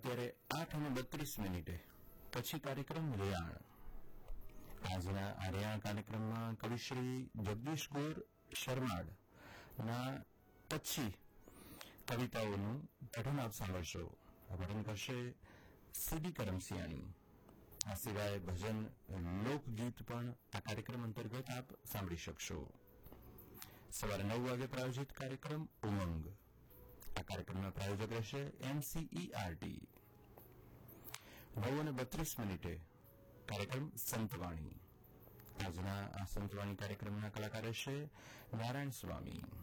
અત્યારે 8:32 પછી કાર્યક્રમ રેયાણ. આજના આ રેયાણ કાર્યક્રમમાં કવિશ્રી જગદીશ ગોર શર્માડના પછી કવિતાઓનું પઠન આપ સાંભળશો. આ પઠન કરશે સીડી કરમસિયાણી. આ સિવાય ભજન લોકગીત પણ આ કાર્યક્રમ અંતર્ગત આપ સાંભળી શકશો. સવારે 9 વાગે પ્રાયોજિત કાર્યક્રમ ઉમંગ. આ કાર્યક્રમના પ્રાયોજક રહેશે NCERT. 9:32 કાર્યક્રમ સંતવાણી. આજના આ સંતવાણી કાર્યક્રમના કલાકાર રહેશે નારાયણ સ્વામી.